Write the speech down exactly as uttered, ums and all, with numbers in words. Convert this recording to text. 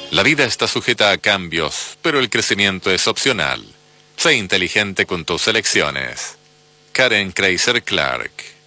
La vida está sujeta a cambios, pero el crecimiento es opcional. Sé inteligente con tus elecciones. Karen Kreiser Clark.